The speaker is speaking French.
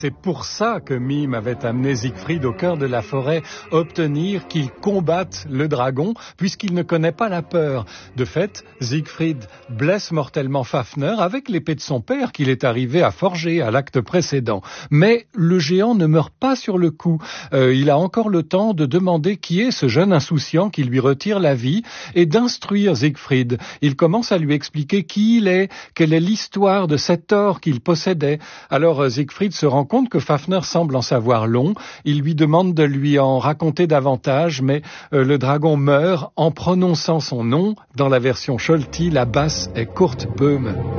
C'est pour ça que Mime avait amené Siegfried au cœur de la forêt, obtenir qu'il combatte le dragon, puisqu'il ne connaît pas la peur. De fait, Siegfried blesse mortellement Fafner avec l'épée de son père qu'il est arrivé à forger à l'acte précédent. Mais le géant ne meurt pas sur le coup. Il a encore le temps de demander qui est ce jeune insouciant qui lui retire la vie et d'instruire Siegfried. Il commence à lui expliquer qui il est, quelle est l'histoire de cet or qu'il possédait. Alors Siegfried se rend compte que Fafner semble en savoir long. Il lui demande de lui en raconter davantage, mais le dragon meurt en prononçant son nom. Dans la version Sholti, la basse est Kurt Böhme.